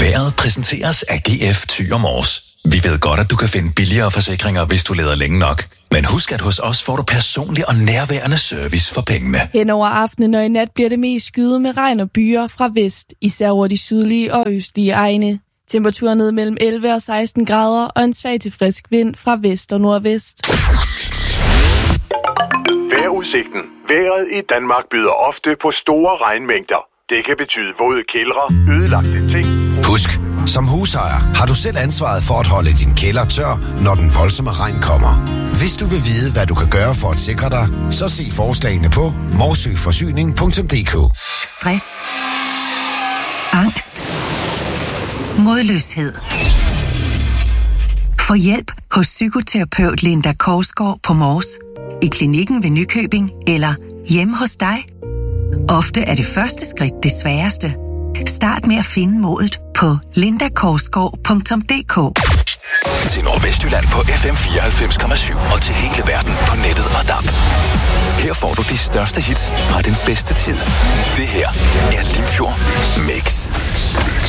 Været præsenteres af GF Thyre Mors. Vi ved godt, at du kan finde billigere forsikringer, hvis du leder længe nok. Men husk, at hos os får du personlig og nærværende service for pengene. Hen over aftenen og i nat bliver det mest skyet med regn og byer fra vest, især over de sydlige og østlige egne. Temperaturen ned mellem 11 og 16 grader og en svag til frisk vind fra vest og nordvest. Vejrudsigten. Vejret i Danmark byder ofte på store regnmængder. Det kan betyde våde kældre, ødelagte ting. Husk, som husejer har du selv ansvaret for at holde din kælder tør, når den voldsomme regn kommer. Hvis du vil vide, hvad du kan gøre for at sikre dig, så se forslagene på morsøforsyning.dk. Stress. Angst. Modløshed. Få hjælp hos psykoterapeut Linda Korsgaard på Mors, i klinikken ved Nykøbing eller hjemme hos dig. Ofte er det første skridt det sværeste. Start med at finde modet på lindakorsgaard.dk. Til Nordvestjylland på FM 94,7 og til hele verden på nettet og DAB. Her får du de største hits fra den bedste tid. Det her er Limfjord Mix.